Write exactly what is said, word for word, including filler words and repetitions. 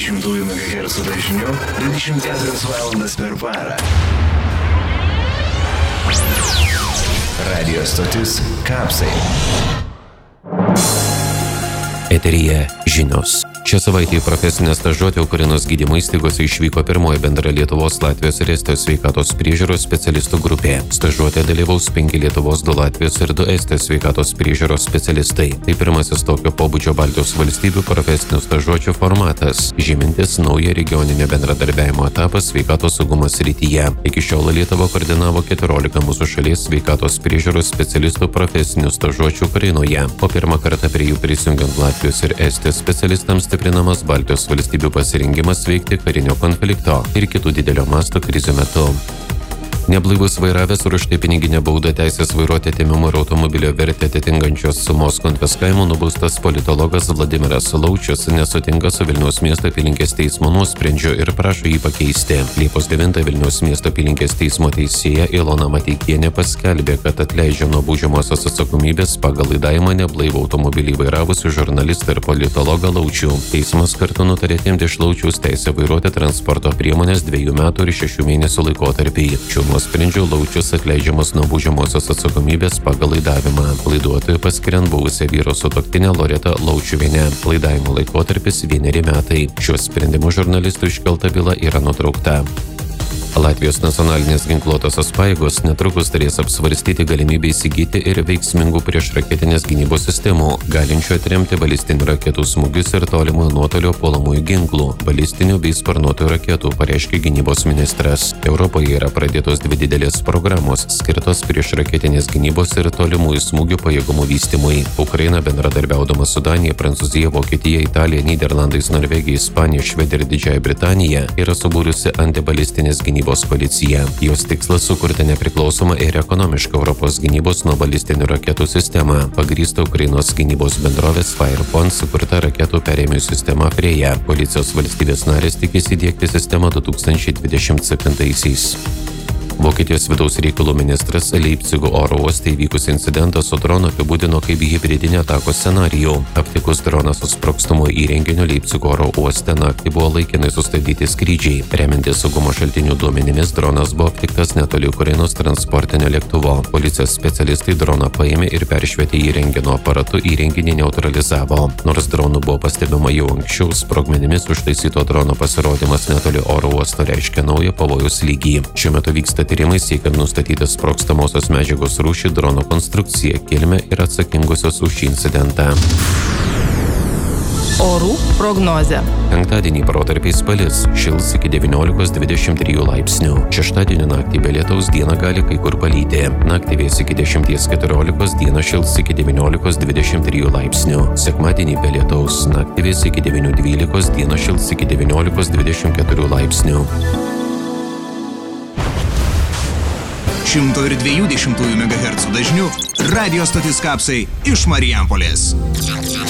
devyniasdešimt megahercų dažniu dvidešimt keturias valandas per parą. Radio stotis Kapsai. Eteryje žinios. Šią savaitę į profesinę stažuotę Ukrainos gydymo įstaigose išvyko pirmoji bendra Lietuvos, Latvijos ir Estijos sveikatos priežiūros specialistų grupė. Stažuotė dalyvaus penki Lietuvos, du Latvijos ir du Estijos sveikatos priežiūros specialistai. Tai pirmasis tokio pobūdžio Baltijos valstybių profesinių stažuočių formatas, žymintis naują regioninio bendradarbiavimo etapą sveikatos saugumo srityje. Iki šiol Lietuva koordinavo keturiolika mūsų šalies sveikatos priežiūros specialistų profesinių stažuočių Ukrainoje, o pirmą kartą prie jų prisijungiant Latvijos ir Estijos specialistams stiprinamas Baltijos valstybių pasirengimas veikti karinio konflikto ir kitų didelio masto krizių metu. Neblaivus vairavęs ir už tai piniginę baudą teisės vairuoti atėmimo ir automobilio vertę atitinkančios sumos konfiskavimo nubaustas politologas Vladimiras Laučius nesutinka su Vilniaus miesto apylinkės teismo nuosprendžiu ir prašo jį pakeisti. Liepos devintą Vilniaus miesto apylinkės teismo teisėja Ilona Mateikienė paskelbė, kad atleidžia nuo baudžiamosios atsakomybės pagal laidavimą neblaivų automobilį vairavusį žurnalistą ir politologą Laučių. Teismas kartu nutarė atimti iš Laučiaus teisę vairuoti transporto priemonės dviejų metų ir šešių mėnesių laikotarpį. Nuosprendžiu Laučius atleidžiamas nuo baudžiamosios atsakomybės pagal laidavimą. Laiduotojui paskiriant buvusią vyro sutuoktinę Loretą Laučiuvienę. Laidavimo laikotarpis vieneri metai. Šiuo sprendimu žurnalistų iškelta byla yra nutraukta. Latvijos nacionalinės ginkluotosios pajėgos netrukus turės apsvarstyti galimybę įsigyti ir veiksmingų priešraketinės gynybos sistemų, galinčių atremti balistinių raketų smūgius ir tolimojo nuotolio puolamųjų ginklų, balistinių bei sparnuotųjų raketų, pareiškė gynybos ministras. Europoje yra pradėtos dvi didelės programos, skirtos priešraketinės gynybos ir tolimųjų smūgių pajėgumų vystymui. Ukraina bendradarbiaudama su Danija, Prancūzija, Vokietija, Italija, Nyderlandais, Norvegija, Ispanija, Švedija ir Didžiąja Britanija yra subūrusi antibalistinės gynybos policija. Jos tikslas sukurti nepriklausomą ir ekonomišką Europos gynybos nuo balistinių raketų sistemą, pagrįstą Ukrainos gynybos bendrovės Firepon sukurta raketų perėmėjų sistema Freja. Policijos valstybės narės tikisi įdiegti sistemą du tūkstančiai dvidešimt septintaisiais. Vokietijos vidaus reikalų ministras Leipcigo oro uoste įvykusį incidentą su dronu apibūdino kaip hibridinį atakos scenarijų. Aptikus droną su sprogstamuoju įrenginiu Leipcigo oro uoste naktį buvo laikinai sustabdyti skrydžiai. Remiantis saugumo šaltinių duomenimis, dronas buvo aptiktas netoli Ukrainos transportinio lėktuvo. Policijos specialistai droną paėmė ir peršvietė įrengino aparatu įrenginį neutralizavo. Nors dronų buvo pastebima jau anksčiau, sprogmenimis užtaisyto drono pasirodymas netoli oro uosto reiškia naują pavojaus lygį. Šiuo metu vyksta tyrimai siekiant nustatyti sprogstamosios medžiagos rūšį, drono konstrukciją, kilmę ir atsakingusios už šį incidentą. Orų prognozė. Penktadienį protarpiais palis, šils iki devyniolikos dvidešimt trijų laipsnių. Šeštadienį naktį be lietaus, dieną gali kai kur palyti. Naktį vės iki dešimties keturiolikos, dieną šils iki devyniolikos dvidešimt trijų laipsnių. Sekmadienį be lietaus, naktį vės iki devynių dvylikos, dieną šils iki devyniolikos dvidešimt keturių laipsnių. šimto dviejų dešimtųjų megahercų dažniu radio stotis Kapsai iš Marijampolės.